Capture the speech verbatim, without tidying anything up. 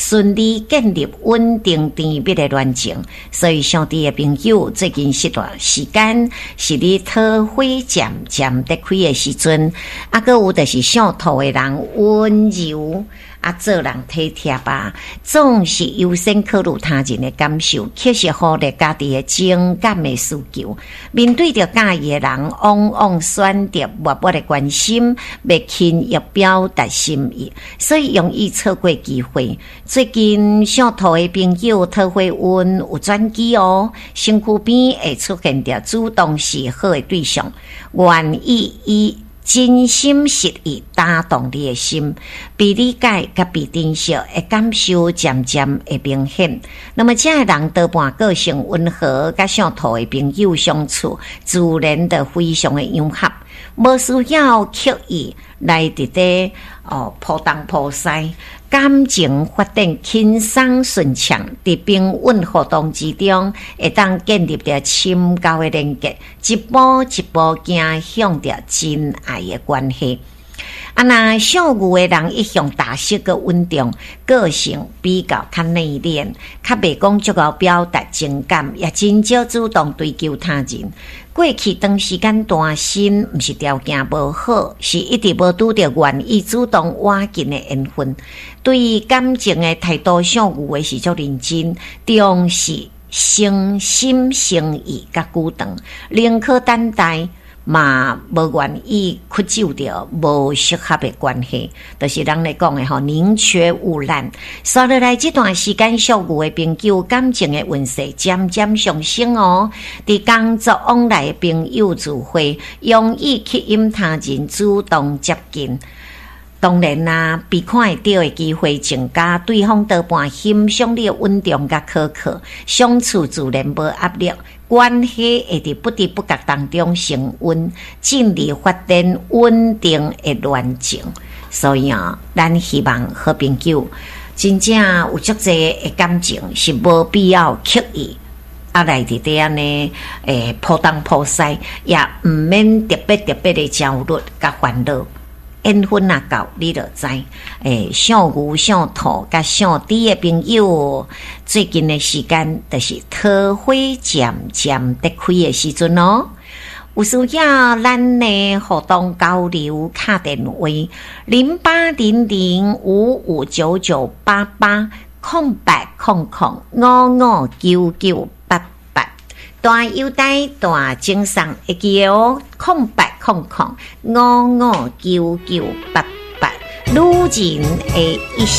顺利建立稳定甜蜜的恋情。所以上帝的朋友，最近一段时间是你桃花渐渐得开的时阵，啊，搁有就是上头的人温柔。啊，做人体贴吧，总是优先考虑他人的感受，确实忽略家己的情感的需求。面对着介意的人，往往选择默默的关心，未轻易表达心意，所以容易错过机会。最近上头的朋友桃花运有转机哦，身躯边会出现着主动示好的对象，愿意以真心实意打动你的心，被理解甲被珍惜的感受渐渐会明显。那么这样的人多半个性温和，甲上头的朋友相处，自然的非常的融合，无需要刻意来伫咧哦扑东扑西。感情发展轻松顺畅，伫平稳互动之中，会当建立着深厚的连结，一步一步走向着真爱的关系。啊，那属牛的人一向大识个稳重，个性比较较内敛，较袂讲足够表达情感，也真少主动追求他人。过去长时间单身，毋是条件无好，是一直无拄着愿意主动挖进的缘分。对于感情的态度，属牛的是足认真，重视诚心诚意甲久长，宁可等待。嘛无愿意去就着无适合的关系，就是人来讲的吼，宁缺毋滥。刷落来这段时间，属牛的朋友感情的运势渐渐上升哦。伫工作往来的朋友聚会，容易吸引他人主动接近。当然啦，被看会到的机会增加，对方多半欣赏你的稳重甲可靠，相处自然无压力。关系会伫不知不觉当中升温，尽力发展稳定的恋情。所以啊，咱希望好朋友真正有足侪的感情是无必要刻意啊来伫底安尼诶扑东扑西，也毋免特别特别的焦虑甲烦恼。缘分啊到，你就知。诶，属牛、属兔、甲属猪的朋友，最近的时间就是桃花渐渐得开的时阵哦。有需要咱呢互动交流，打电话零八零零五五九九八八空白空空五五九九八八。大优待大精神会记哦，空白空空五五九九八八，女人的一